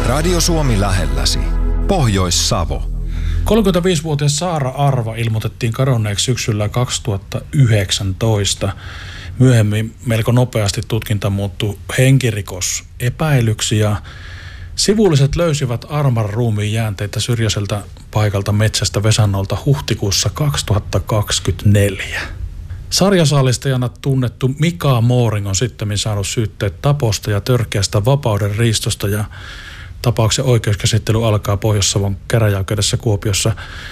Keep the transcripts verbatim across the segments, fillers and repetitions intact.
Radio Suomi lähelläsi. Pohjois-Savo. kolmekymmentäviisivuotias Saara Arva ilmoitettiin kadonneeksi syksyllä kaksituhattayhdeksäntoista. Myöhemmin melko nopeasti tutkinta muuttui henkirikosepäilyksi ja sivulliset löysivät Arman ruumiin jäänteitä syrjäiseltä paikalta metsästä Vesannolta huhtikuussa kaksituhattakaksikymmentäneljä. Sarjasaalistajana tunnettu Mika Mooring on sittemmin saanut syytteet taposta ja törkeästä vapauden riistosta ja tapauksen oikeuskäsittely alkaa Pohjois-Savon käräjäoikeudessa Kuopiossa.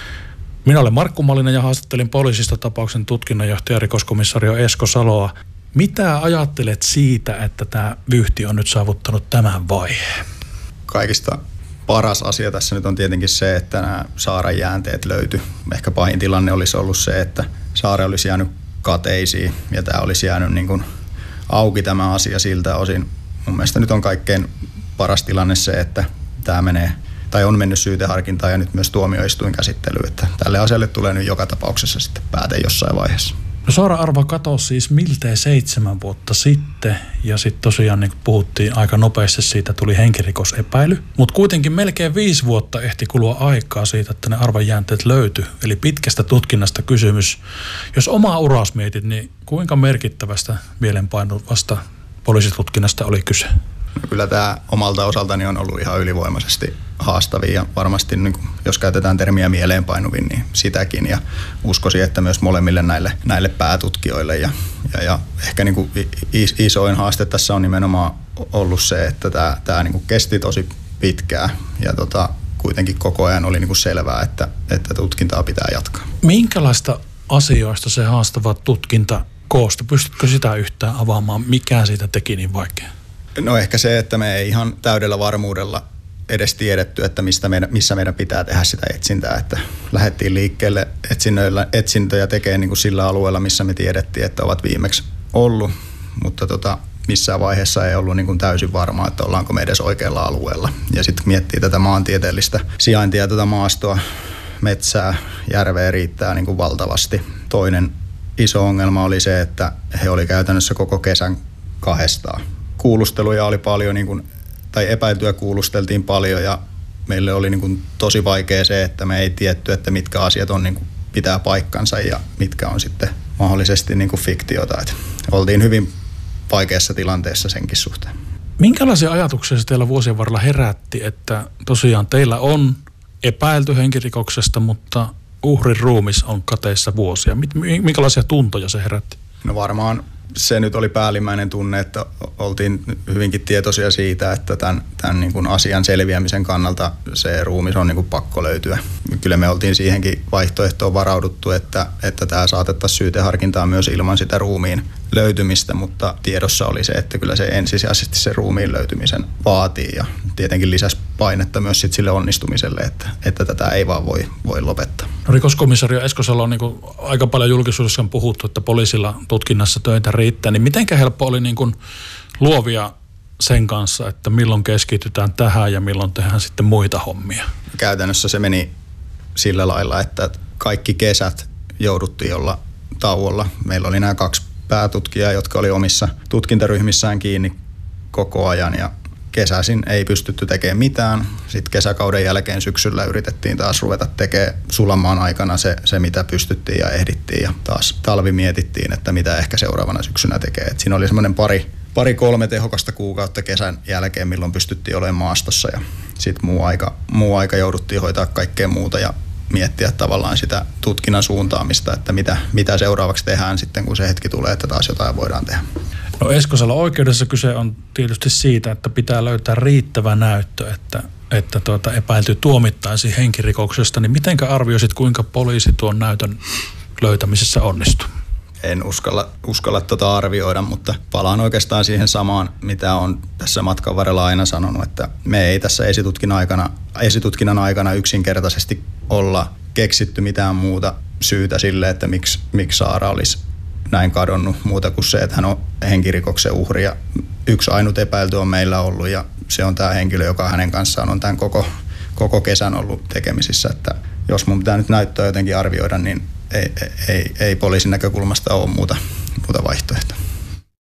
Minä olen Markku Malinen ja haastattelin poliisista tapauksen tutkinnanjohtaja rikoskomissario Esko Saloa. Mitä ajattelet siitä, että tämä vyyhti on nyt saavuttanut tämän vaiheen? Kaikista paras asia tässä nyt on tietenkin se, että nämä Saaran jäänteet löytyi. Ehkä pahin tilanne olisi ollut se, että Saara olisi jäänyt kateisiin ja tämä olisi jäänyt niin kuin auki tämä asia siltä osin. Mun mielestä nyt on kaikkein paras tilanne se, että tämä menee tai on mennyt syyteharkintaan ja nyt myös tuomioistuin käsittelyyn, että tälle asialle tulee nyt joka tapauksessa sitten pääte jossain vaiheessa. No Saara Arva katosi siis miltei seitsemän vuotta sitten ja sitten tosiaan niin kuin puhuttiin aika nopeasti siitä, tuli henkirikosepäily. Mutta kuitenkin melkein viisi vuotta ehti kulua aikaa siitä, että ne Arvan jäänteet löytyi. Eli pitkästä tutkinnasta kysymys. Jos omaa uras mietit, niin kuinka merkittävästä mielenpainuvasta poliisitutkinnasta oli kyse? No kyllä tämä omalta osaltani on ollut ihan ylivoimaisesti haastavia ja varmasti niin kuin, jos käytetään termiä mieleenpainuvin, niin sitäkin ja uskoisin, että myös molemmille näille, näille päätutkijoille ja, ja, ja ehkä niin kuin isoin haaste tässä on nimenomaan ollut se, että tämä, tämä niin kuin kesti tosi pitkään ja tota, kuitenkin koko ajan oli niin kuin selvää, että, että tutkintaa pitää jatkaa. Minkälaista asioista se haastava tutkinta koostui? Pystytkö sitä yhtään avaamaan? Mikä siitä teki niin vaikea? No ehkä se, että me ei ihan täydellä varmuudella edes tiedetty, että mistä meidän, missä meidän pitää tehdä sitä etsintää. Että lähdettiin liikkeelle etsinnöillä, etsintöjä tekemään niin kuin sillä alueella, missä me tiedettiin, että ovat viimeksi ollut. Mutta tota, missään vaiheessa ei ollut niin kuin täysin varmaa, että ollaanko me edes oikealla alueella. Ja sitten miettii tätä maantieteellistä sijaintia, tätä maastoa, metsää, järveä riittää niin kuin valtavasti. Toinen iso ongelma oli se, että he oli käytännössä koko kesän kahdestaan. Kuulusteluja oli paljon, niin kuin, tai epäiltyä kuulusteltiin paljon ja meille oli niin kuin tosi vaikea se, että me ei tiedetty, että mitkä asiat on, niin kuin pitää paikkansa ja mitkä on sitten mahdollisesti niin kuin fiktiota. Et oltiin hyvin vaikeassa tilanteessa senkin suhteen. Minkälaisia ajatuksia se teillä vuosien varrella herätti, että tosiaan teillä on epäilty henkirikoksesta, mutta uhrin ruumis on kateissa vuosia? Minkälaisia tuntoja se herätti? No varmaan se nyt oli päällimmäinen tunne, että oltiin hyvinkin tietoisia siitä, että tämän, tämän niin kuin asian selviämisen kannalta se ruumis on niin kuin pakko löytyä. Kyllä me oltiin siihenkin vaihtoehtoon varauduttu, että, että tämä saatettaisiin syyteharkintaan myös ilman sitä ruumiin löytymistä, mutta tiedossa oli se, että kyllä se ensisijaisesti se ruumiin löytymisen vaatii ja tietenkin lisäsi painetta myös sit sille onnistumiselle, että, että tätä ei vaan voi, voi lopettaa. No, rikoskomissario Esko Salo on niin kuin aika paljon julkisuudessa on puhuttu, että poliisilla tutkinnassa töitä riittää, niin mitenkä helppo oli niin kuin luovia sen kanssa, että milloin keskitytään tähän ja milloin tehdään sitten muita hommia? Käytännössä se meni sillä lailla, että kaikki kesät jouduttiin olla tauolla. Meillä oli nämä kaksi päätutkijaa, jotka oli omissa tutkintaryhmissään kiinni koko ajan ja kesäisin ei pystytty tekemään mitään. Sitten kesäkauden jälkeen syksyllä yritettiin taas ruveta tekemään sulamaan aikana se, se mitä pystyttiin ja ehdittiin ja taas talvi mietittiin, että mitä ehkä seuraavana syksynä tekee. Et siinä oli semmoinen pari, pari kolme tehokasta kuukautta kesän jälkeen, milloin pystyttiin olemaan maastossa ja sitten muu aika, muu aika jouduttiin hoitaa kaikkea muuta ja miettiä tavallaan sitä tutkinnan suuntaamista, että mitä, mitä seuraavaksi tehdään sitten, kun se hetki tulee, että taas jotain voidaan tehdä. No Esko Salo, oikeudessa kyse on tietysti siitä, että pitää löytää riittävä näyttö, että, että tuota epäilty tuomittaisiin henkirikoksesta, niin mitenkä arvioisit, kuinka poliisi tuon näytön löytämisessä onnistuu? En uskalla, uskalla tuota arvioida, mutta palaan oikeastaan siihen samaan, mitä on tässä matkan varrella aina sanonut, että me ei tässä esitutkinnan aikana, esitutkinnan aikana yksinkertaisesti olla keksitty mitään muuta syytä sille, että miksi, miksi Saara olisi näin kadonnut muuta kuin se, että hän on henkirikoksen uhri ja yksi ainut epäilty on meillä ollut ja se on tämä henkilö, joka hänen kanssaan on tämän koko, koko kesän ollut tekemisissä, että jos mun pitää nyt näyttöä jotenkin arvioida, niin ei, ei, ei poliisin näkökulmasta ole muuta, muuta vaihtoehtoa.